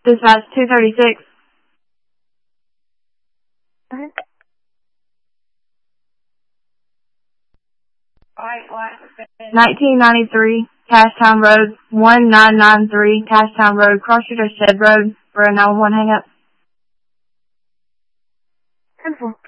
Dispatch 236. Okay. Alright, what? 1993, Cashtown Road, 1993, Cashtown Road, Cross Street or Shed Road, for a 911 hang up. 10-4.